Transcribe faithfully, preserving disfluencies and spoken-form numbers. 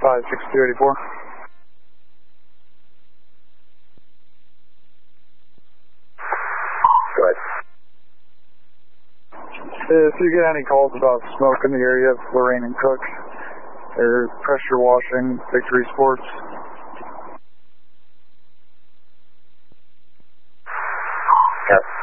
five six two eight four. Go ahead. If you get any calls about smoke in the area of Lorraine and Cook, or pressure washing, Victory Sports. Yes.